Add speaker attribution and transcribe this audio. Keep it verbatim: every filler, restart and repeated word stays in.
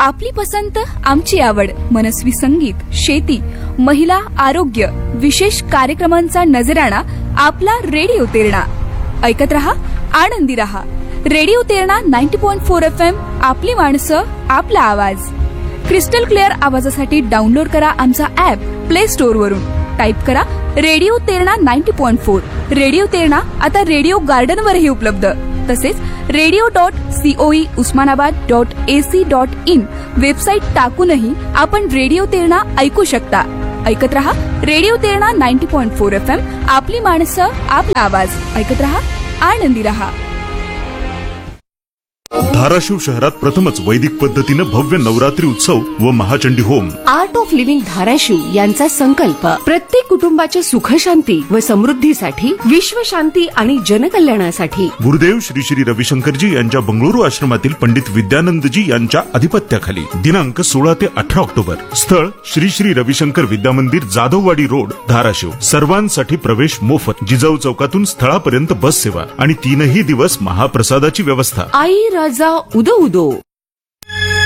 Speaker 1: आपली पसंत आमची आवड, मनस्वी संगीत, शेती, महिला, आरोग्य, विशेष कार्यक्रमांचा नजराणा आपला रेडिओ तेरणा. ऐकत रहा, आनंदी रहा. रेडिओ तेरणा नव्वद पॉइंट चार एफ एम. आपली माणसं, आपला आवाज. क्रिस्टल क्लिअर आवाजासाठी डाउनलोड करा आमचा ऍप प्ले स्टोअर वरून. टाईप करा रेडिओ तेरणा नव्वद पॉइंट चार. रेडिओ तेरणा आता रेडिओ गार्डन वरही उपलब्ध. तसेच radio dot COE Osmanabad dot AC dot in website टाकूनही आपण रेडिओ तेरणा ऐकू शकता. ऐकत रहा रेडिओ तेरणा नव्वद पॉइंट चार एफ एम. आपली माणसं, आपला आवाज. ऐकत रहा, आनंदी रहा.
Speaker 2: धाराशिव शहरात प्रथमच वैदिक पद्धतीनं भव्य नवरात्री उत्सव व Mahachandi home.
Speaker 3: Art of living Dharashiv यांचा संकल्प प्रत्येक कुटुंबाच्या सुखशांती व समृद्धीसाठी, विश्वशांती आणि जनकल्याणासाठी.
Speaker 2: गुरुदेव श्री श्री रविशंकरजी यांच्या बंगळुरू आश्रमातील पंडित विद्यानंदजी यांच्या अधिपत्याखाली दिनांक सोळा ते अठरा ऑक्टोबर. स्थळ श्री श्री रविशंकर विद्या मंदिर, जाधववाडी रोड, धाराशिव. सर्वांसाठी प्रवेश मोफत. जिजाऊ चौकातून स्थळापर्यंत बस सेवा आणि तीनही दिवस महाप्रसादाची व्यवस्था.
Speaker 3: आई राजा उदो उदो.